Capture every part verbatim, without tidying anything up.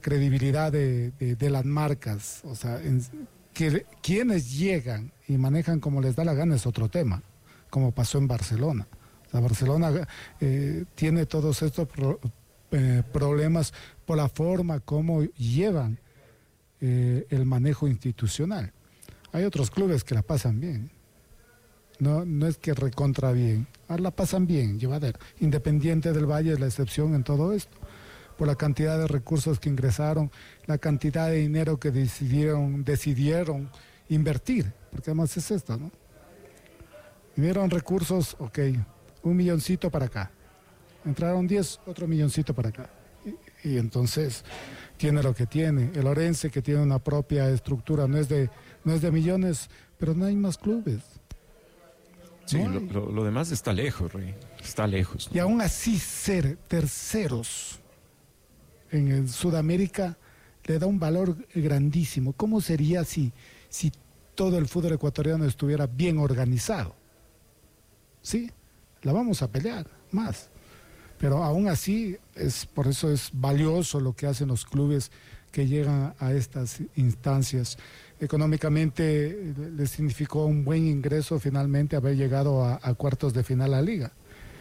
credibilidad de, de, de las marcas, o sea, en, que quienes llegan y manejan como les da la gana es otro tema, como pasó en Barcelona. O sea, Barcelona eh, tiene todos estos pro, eh, problemas por la forma como llevan eh, el manejo institucional. Hay otros clubes que la pasan bien, no, no es que recontra bien, ah, la pasan bien, llevadera. Independiente del Valle es la excepción en todo esto, por la cantidad de recursos que ingresaron, la cantidad de dinero que decidieron, decidieron invertir, porque además es esto, ¿no? Vinieron recursos, ok, un milloncito para acá, entraron diez, otro milloncito para acá, y, y entonces tiene lo que tiene. El Orense, que tiene una propia estructura, no es de, no es de millones, pero no hay más clubes. Sí, no lo, lo, lo demás está lejos, Rey, está lejos, ¿no? Y aún así ser terceros en el Sudamérica le da un valor grandísimo. ¿Cómo sería si, si todo el fútbol ecuatoriano estuviera bien organizado? Sí, la vamos a pelear más. Pero aún así, es, por eso es valioso lo que hacen los clubes que llegan a estas instancias. Económicamente les significó un buen ingreso finalmente haber llegado a, a cuartos de final a la liga.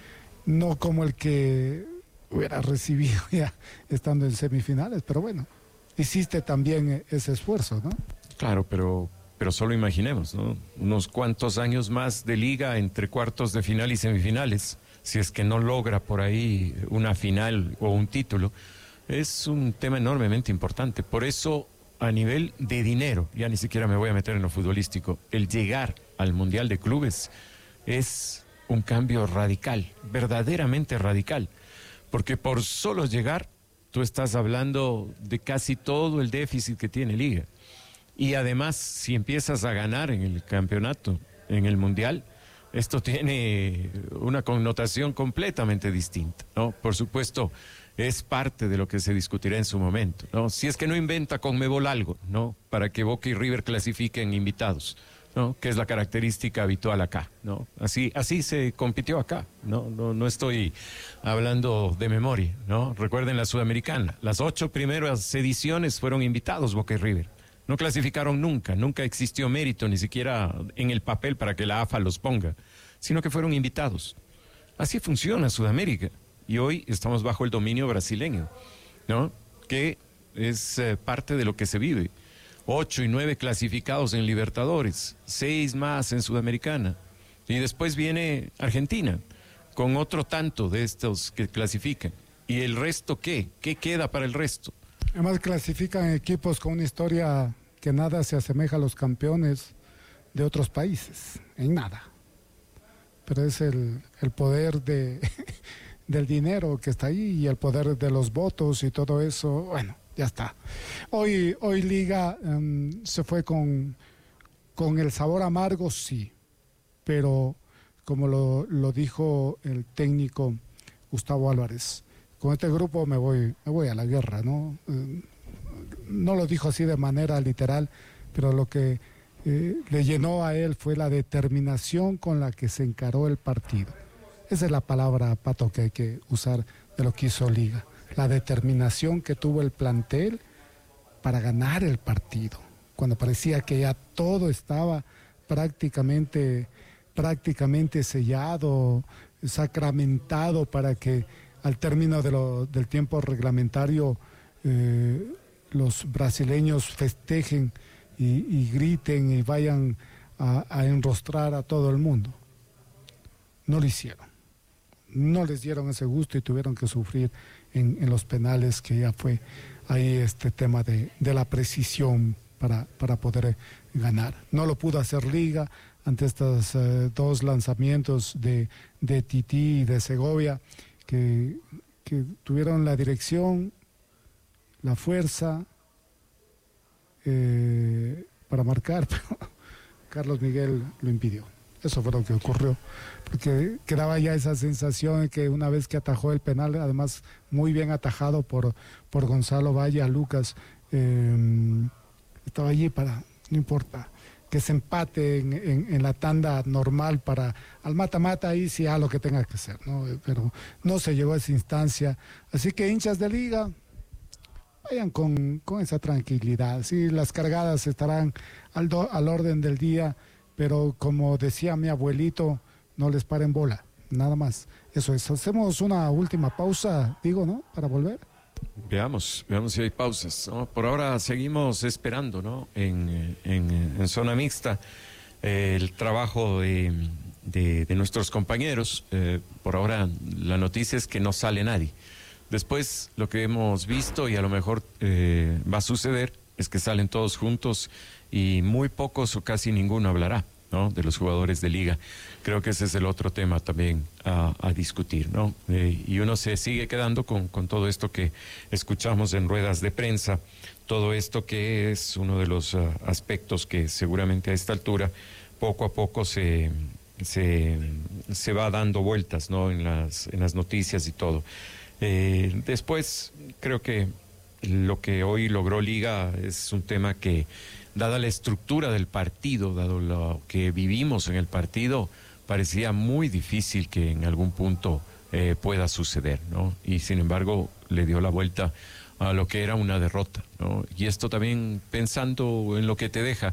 No como el que hubiera recibido ya estando en semifinales, pero bueno, hiciste también ese esfuerzo, ¿no? Claro, pero, pero solo imaginemos, ¿no? Unos cuantos años más de liga entre cuartos de final y semifinales, si es que no logra por ahí una final o un título, es un tema enormemente importante. Por eso, a nivel de dinero, ya ni siquiera me voy a meter en lo futbolístico, el llegar al Mundial de Clubes es un cambio radical, verdaderamente radical. Porque por solo llegar, tú estás hablando de casi todo el déficit que tiene Liga. Y además, si empiezas a ganar en el campeonato, en el Mundial, esto tiene una connotación completamente distinta, ¿no? Por supuesto, es parte de lo que se discutirá en su momento, ¿no? Si es que no inventa Conmebol algo, ¿no? Para que Boca y River clasifiquen invitados, ¿no? Que es la característica habitual acá, ¿no? Así, así se compitió acá, ¿no? No, no estoy hablando de memoria, ¿no? Recuerden la Sudamericana, las ocho primeras ediciones fueron invitados Boca y River. No clasificaron nunca, nunca existió mérito, ni siquiera en el papel para que la A F A los ponga, sino que fueron invitados. Así funciona Sudamérica, y hoy estamos bajo el dominio brasileño, ¿no? Que es eh, parte de lo que se vive. Ocho y nueve clasificados en Libertadores, seis más en Sudamericana. Y después viene Argentina, con otro tanto de estos que clasifican. ¿Y el resto qué? ¿Qué queda para el resto? Además clasifican equipos con una historia que nada se asemeja a los campeones de otros países, en nada. Pero es el, el poder de, del dinero que está ahí y el poder de los votos y todo eso, bueno. Ya está. Hoy, hoy Liga um, se fue con, con el sabor amargo, sí, pero como lo, lo dijo el técnico Gustavo Álvarez, con este grupo me voy, me voy a la guerra, ¿no? Eh, no lo dijo así de manera literal, pero lo que eh, le llenó a él fue la determinación con la que se encaró el partido. Esa es la palabra, Pato, que hay que usar de lo que hizo Liga. La determinación que tuvo el plantel para ganar el partido, cuando parecía que ya todo estaba prácticamente, prácticamente sellado, sacramentado para que al término de lo, del tiempo reglamentario eh, los brasileños festejen y, y griten y vayan a, a enrostrar a todo el mundo. No lo hicieron. No les dieron ese gusto y tuvieron que sufrir en, en los penales, que ya fue ahí este tema de, de la precisión para, para poder ganar. No lo pudo hacer Liga ante estos eh, dos lanzamientos de, de Tití y de Segovia, que, que tuvieron la dirección, la fuerza eh, para marcar, pero Carlos Miguel lo impidió. Eso fue lo que ocurrió, porque quedaba ya esa sensación de que una vez que atajó el penal, además muy bien atajado por, por Gonzalo Valle a Lucas, eh, estaba allí para, no importa, que se empate en, en, en la tanda normal para, al mata-mata ahí sí a lo que tenga que ser, ¿no? Pero no se llegó a esa instancia, así que hinchas de Liga, vayan con, con esa tranquilidad. Sí, las cargadas estarán al, do, al orden del día, pero como decía mi abuelito, no les paren bola, nada más. Eso es, hacemos una última pausa, digo, ¿no? Para volver. Veamos, veamos si hay pausas, ¿no? Por ahora seguimos esperando, ¿no? En, en, en zona mixta, eh, el trabajo de, de, de nuestros compañeros. Eh, por ahora la noticia es que no sale nadie. Después lo que hemos visto y a lo mejor eh, va a suceder es que salen todos juntos y muy pocos o casi ninguno hablará, ¿no? De los jugadores de liga. Creo que ese es el otro tema también a, a discutir, ¿no? Eh, y uno se sigue quedando con, con todo esto que escuchamos en ruedas de prensa, todo esto que es uno de los uh, aspectos que seguramente a esta altura poco a poco se, se, se va dando vueltas, ¿no? En las, en las noticias y todo. Eh, después creo que lo que hoy logró Liga es un tema que, dada la estructura del partido, dado lo que vivimos en el partido, parecía muy difícil que en algún punto eh, pueda suceder, ¿no? Y sin embargo le dio la vuelta a lo que era una derrota, ¿no? Y esto también pensando en lo que te deja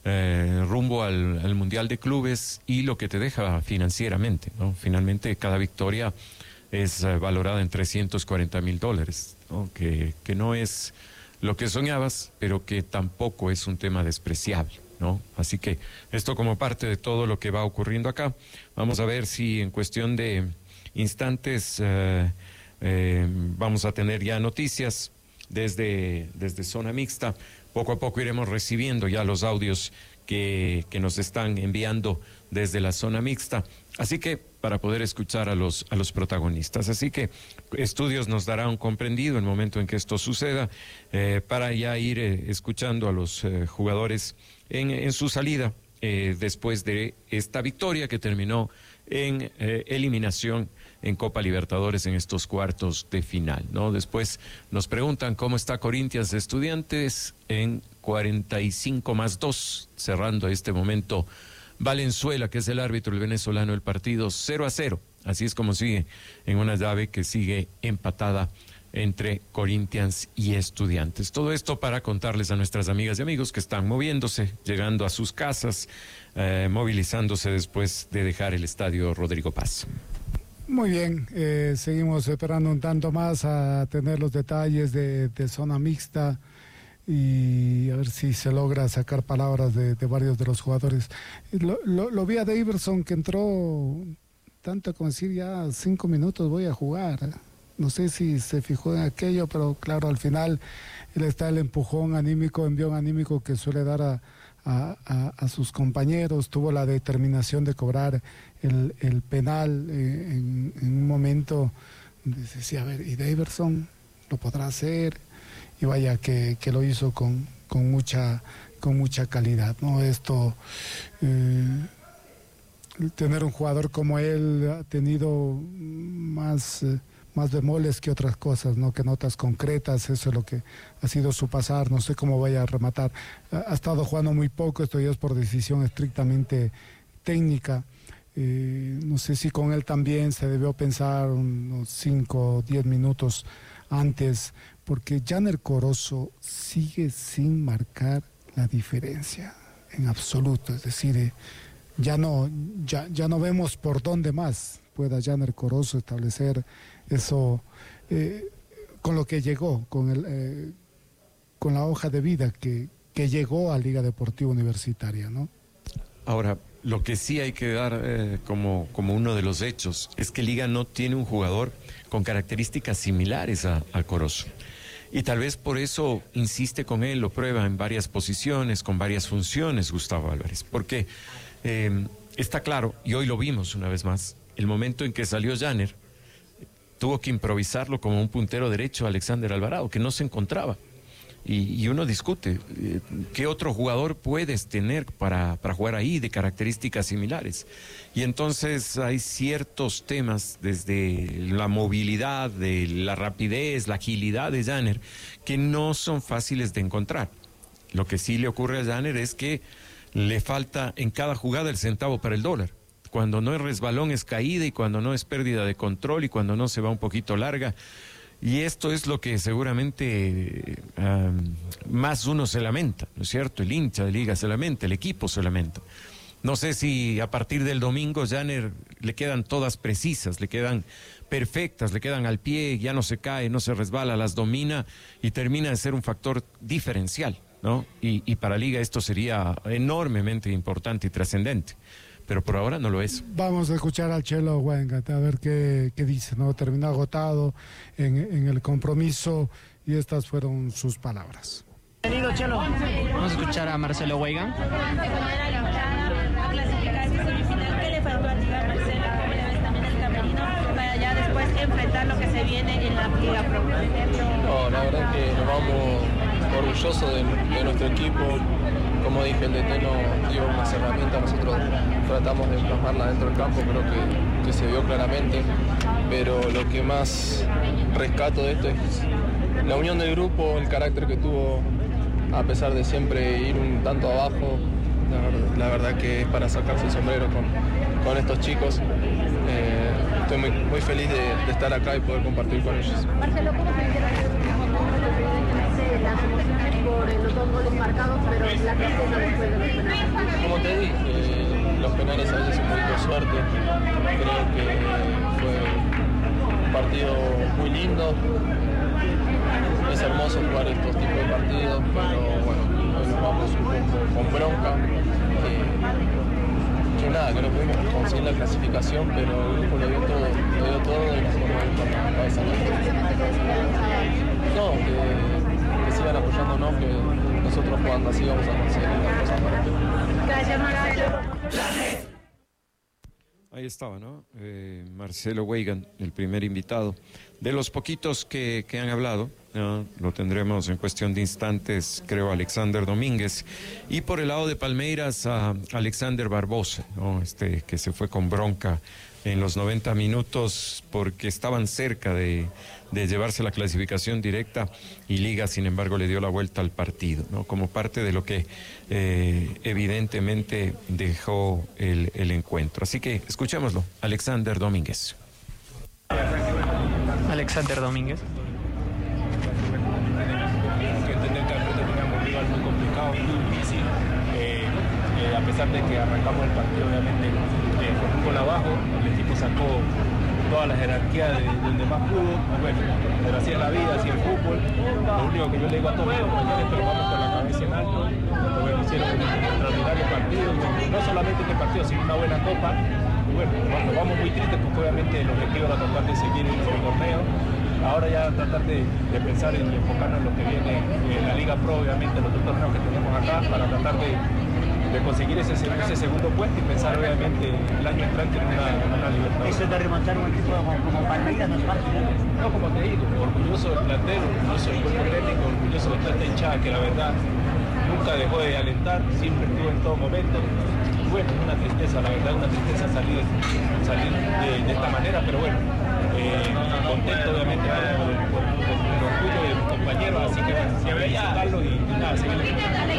eh, rumbo al, al Mundial de Clubes y lo que te deja financieramente, ¿no? Finalmente cada victoria es uh, valorada en trescientos cuarenta mil dólares, ¿no? Que, que no es lo que soñabas, pero que tampoco es un tema despreciable, ¿no? Así que esto como parte de todo lo que va ocurriendo acá, vamos a ver si en cuestión de instantes uh, eh, vamos a tener ya noticias desde, desde zona mixta. Poco a poco iremos recibiendo ya los audios que, que nos están enviando desde la zona mixta. Así que para poder escuchar a los, a los protagonistas. Así que Estudios nos dará un comprendido en el momento en que esto suceda, eh, para ya ir eh, escuchando a los eh, jugadores en, en su salida, eh, después de esta victoria que terminó en eh, eliminación en Copa Libertadores en estos cuartos de final, ¿no? Después nos preguntan cómo está Corinthians de Estudiantes en cuarenta y cinco más dos, cerrando este momento Valenzuela, que es el árbitro, el venezolano, el partido cero a cero. Así es como sigue en una llave que sigue empatada entre Corinthians y Estudiantes. Todo esto para contarles a nuestras amigas y amigos que están moviéndose, llegando a sus casas, eh, movilizándose después de dejar el estadio Rodrigo Paz. Muy bien, eh, seguimos esperando un tanto más a tener los detalles de, de zona mixta y a ver si se logra sacar palabras de, de varios de los jugadores. Lo, lo, lo vi a Daverson que entró tanto como decir ya cinco minutos voy a jugar. No sé si se fijó en aquello, pero claro, al final él está el empujón anímico, envión anímico que suele dar a, a, a, a sus compañeros. Tuvo la determinación de cobrar el, el penal eh, en, en un momento. Decía, a ver, ¿y Daverson lo podrá hacer? Y vaya que, que lo hizo con, con, mucha, con mucha calidad, ¿no? Esto, eh, tener un jugador como él ha tenido más, eh, más bemoles que otras cosas, ¿no? Que notas concretas, eso es lo que ha sido su pasar, no sé cómo vaya a rematar. Ha, ha estado jugando muy poco, esto ya es por decisión estrictamente técnica. Eh, no sé si con él también se debió pensar unos cinco o diez minutos antes, porque Janer Corozo sigue sin marcar la diferencia en absoluto, es decir, eh, ya no ya, ya no vemos por dónde más pueda Janer Corozo establecer eso eh, con lo que llegó, con el eh, con la hoja de vida que, que llegó a Liga Deportiva Universitaria, ¿no? Ahora, lo que sí hay que dar eh, como, como uno de los hechos es que Liga no tiene un jugador con características similares a, a Corozo. Y tal vez por eso insiste con él, lo prueba en varias posiciones, con varias funciones, Gustavo Álvarez. Porque eh, está claro, y hoy lo vimos una vez más, el momento en que salió Janer, tuvo que improvisarlo como un puntero derecho a Alexander Alvarado, que no se encontraba. Y, y uno discute, eh, ¿qué otro jugador puedes tener para, para jugar ahí de características similares? Y entonces hay ciertos temas, desde la movilidad, de la rapidez, la agilidad de Janer, que no son fáciles de encontrar. Lo que sí le ocurre a Janer es que le falta en cada jugada el centavo para el dólar. Cuando no es resbalón es caída, y cuando no es pérdida de control, y cuando no se va un poquito larga. Y esto es lo que seguramente um, más uno se lamenta, ¿no es cierto? El hincha de Liga se lamenta, el equipo se lamenta. No sé si a partir del domingo Janer le quedan todas precisas, le quedan perfectas, le quedan al pie, ya no se cae, no se resbala, las domina y termina de ser un factor diferencial, ¿no? Y, y para Liga esto sería enormemente importante y trascendente, pero por ahora no lo es. Vamos a escuchar al Chelo Weingart, a ver qué, qué dice, ¿no? Terminó agotado en, en el compromiso y estas fueron sus palabras. Bienvenido, Chelo. Vamos a escuchar a Marcelo Weigand. Enfrentar lo que se viene en la Liga Pro. No, la verdad es que nos vamos orgullosos de, de nuestro equipo. Como dije, el D T nos dio unas herramientas, nosotros tratamos de plasmarla dentro del campo, creo que, que se vio claramente, pero lo que más rescato de esto es la unión del grupo, el carácter que tuvo a pesar de siempre ir un tanto abajo. La verdad, la verdad que es para sacarse el sombrero con, con estos chicos. Eh, estoy muy, muy feliz de, de estar acá y poder compartir con ellos. Marcelo, ¿cómo se hicieron las emociones por los dos goles marcados, pero la tristeza después de los penales? Como te dije, los penales a veces un poquito de suerte. Creo que fue un partido muy lindo. Es hermoso jugar estos tipos de partidos, pero bueno, hoy nos vamos un poco con bronca. Eh, que nada, que no pudimos conseguir la clasificación, pero el grupo lo dio todo, lo dio todo y nos fuimos con la cabeza alta. No, que, que sigan apoyándonos, que nosotros jugando así vamos a conseguir las cosas para el. Gracias, Marcelo. Ahí estaba, ¿no? Eh, Marcelo Weigand, el primer invitado. De los poquitos que, que han hablado, ¿no? Lo tendremos en cuestión de instantes, creo, Alexander Domínguez. Y por el lado de Palmeiras, a Alexander Barbosa, ¿no? Este, que se fue con bronca en los noventa minutos porque estaban cerca de, de llevarse la clasificación directa y Liga, sin embargo, le dio la vuelta al partido, ¿no? Como parte de lo que eh, evidentemente dejó el, el encuentro. Así que escuchémoslo, Alexander Domínguez. Alexander Domínguez. Hay que entender que al frente teníamos un rival muy complicado, muy difícil. Eh, eh, a pesar de que arrancamos el partido, obviamente, eh, con un gol abajo, el equipo sacó toda la jerarquía de donde más pudo. Bueno, pero así es la vida, así es el fútbol. Lo único que yo le digo a todos los compañeros es que lo vamos con la cabeza en alto. Bueno, hicieron un extraordinario partido, no solamente este partido, sino una buena copa. Y bueno, nos vamos muy tristes porque obviamente el objetivo era tratar de seguir en este torneo. Ahora ya tratar de, de pensar en enfocarnos en lo que viene en la Liga Pro, obviamente los dos torneos que tenemos acá, para tratar de, de conseguir ese, ese segundo puesto y pensar obviamente el año entrante en una, en una libertad. Eso de remontar un equipo como, como Palmeiras no es fácil, ¿no? No, como te digo, orgulloso del plantel, orgulloso del cuerpo técnico, orgulloso de toda esta hinchada que la verdad nunca dejó de alentar, siempre estuvo en todo momento. Bueno, es una tristeza, la verdad, una tristeza salir, salir de, de esta manera, pero bueno, eh, contento obviamente por el, por, por el orgullo de los compañeros, así que bueno, a felicitarlos y, y nada, seguir.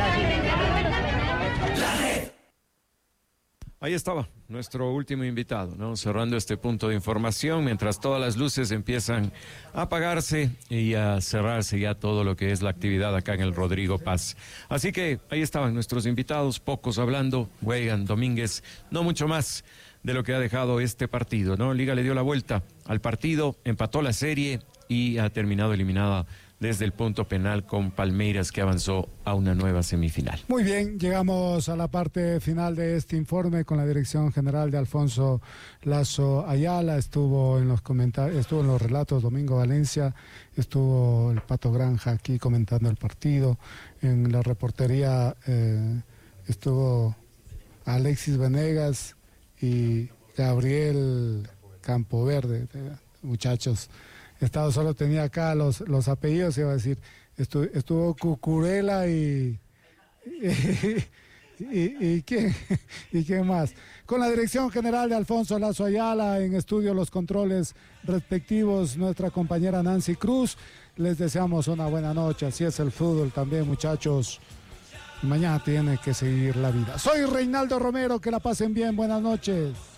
Ahí estaba nuestro último invitado, ¿no? Cerrando este punto de información, mientras todas las luces empiezan a apagarse y a cerrarse ya todo lo que es la actividad acá en el Rodrigo Paz. Así que ahí estaban nuestros invitados, pocos hablando, Weigand, Domínguez, no mucho más de lo que ha dejado este partido, ¿no? Liga le dio la vuelta al partido, empató la serie y ha terminado eliminada desde el punto penal con Palmeiras, que avanzó a una nueva semifinal. Muy bien, llegamos a la parte final de este informe con la dirección general de Alfonso Lazo Ayala. Estuvo en los comentarios, estuvo en los relatos Domingo Valencia, estuvo el Pato Granja aquí comentando el partido. En la reportería eh, estuvo Alexis Venegas y Gabriel Campoverde, muchachos. Estado solo tenía acá los, los apellidos, iba a decir, estuvo, estuvo Cucurella y, y, y, y, ¿quién, y quién más. Con la dirección general de Alfonso Lazo Ayala, en estudio los controles respectivos, nuestra compañera Nancy Cruz. Les deseamos una buena noche, así es el fútbol también, muchachos. Mañana tiene que seguir la vida. Soy Reinaldo Romero, que la pasen bien, buenas noches.